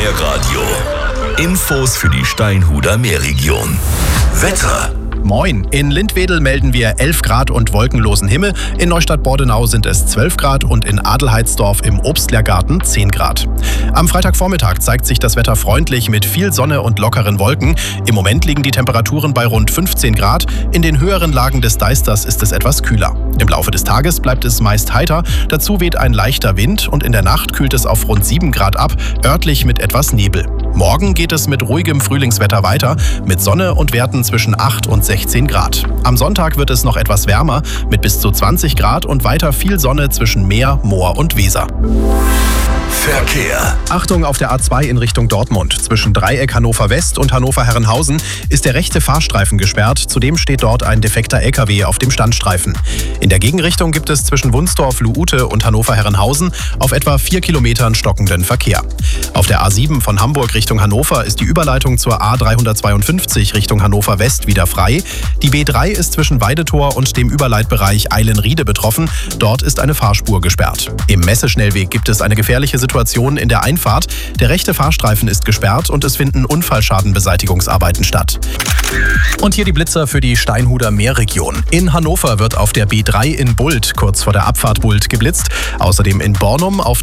Meerradio. Infos für die Steinhuder Meerregion. Wetter. Moin, in Lindwedel melden wir 11 Grad und wolkenlosen Himmel, in Neustadt-Bordenau sind es 12 Grad und in Adelheidsdorf im Obstlergarten 10 Grad. Am Freitagvormittag zeigt sich das Wetter freundlich mit viel Sonne und lockeren Wolken. Im Moment liegen die Temperaturen bei rund 15 Grad, in den höheren Lagen des Deisters ist es etwas kühler. Im Laufe des Tages bleibt es meist heiter, dazu weht ein leichter Wind und in der Nacht kühlt es auf rund 7 Grad ab, örtlich mit etwas Nebel. Morgen geht es mit ruhigem Frühlingswetter weiter, mit Sonne und Werten zwischen 8 und 16 Grad. Am Sonntag wird es noch etwas wärmer, mit bis zu 20 Grad und weiter viel Sonne zwischen Meer, Moor und Weser. Verkehr. Achtung auf der A2 in Richtung Dortmund. Zwischen Dreieck Hannover West und Hannover-Herrenhausen ist der rechte Fahrstreifen gesperrt. Zudem steht dort ein defekter LKW auf dem Standstreifen. In der Gegenrichtung gibt es zwischen Wunsdorf-Luute und Hannover-Herrenhausen auf etwa 4 Kilometern stockenden Verkehr. Auf der A7 von Hamburg Richtung Hannover ist die Überleitung zur A352 Richtung Hannover West wieder frei. Die B3 ist zwischen Weidetor und dem Überleitbereich Eilenriede betroffen. Dort ist eine Fahrspur gesperrt. Im Messeschnellweg gibt es eine gefährliche Situation in der Einfahrt. Der rechte Fahrstreifen ist gesperrt und es finden Unfallschadenbeseitigungsarbeiten statt. Und hier die Blitzer für die Steinhuder Meerregion. In Hannover wird auf der B3 in Bult, kurz vor der Abfahrt Bult, geblitzt. Außerdem in Bornum auf